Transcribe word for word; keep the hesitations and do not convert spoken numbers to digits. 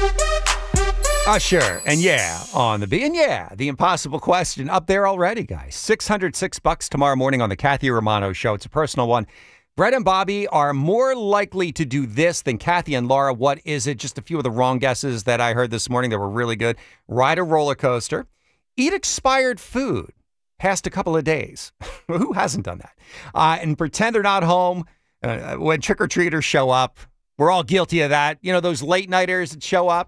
Usher, and yeah, on the B. And yeah, the impossible question up there already, guys. six hundred six bucks tomorrow morning on the Kathy Romano Show. It's a personal one. Brett and Bobby are more likely to do this than Kathy and Laura. What is it? Just a few of the wrong guesses that I heard this morning that were really good. Ride a roller coaster. Eat expired food past a couple of days. Who hasn't done that? Uh, and pretend they're not home uh, when trick-or-treaters show up. We're all guilty of that. You know, those late-nighters that show up.